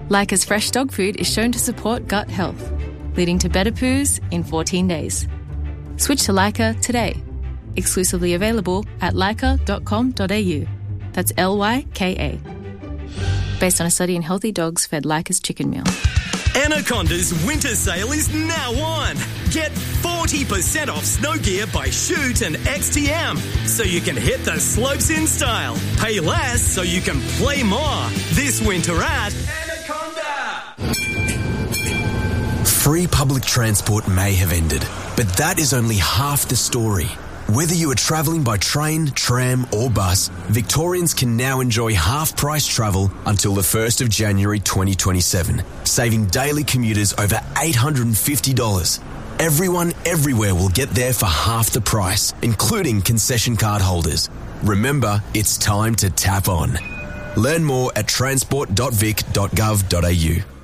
Leica's fresh dog food is shown to support gut health, leading to better poos in 14 days. Switch to Leica today. Exclusively available at leica.com.au. That's Lyka. Based on a study in healthy dogs fed Leica's chicken meal. Anaconda's winter sale is now on. Get 40% off snow gear by Shoot and XTM, so you can hit the slopes in style. Pay less so you can play more. This winter at Anaconda. Free public transport may have ended, but that is only half the story. Whether you are travelling by train, tram or bus, Victorians can now enjoy half-price travel until the 1st of January 2027, saving daily commuters over $850. Everyone everywhere will get there for half the price, including concession card holders. Remember, it's time to tap on. Learn more at transport.vic.gov.au.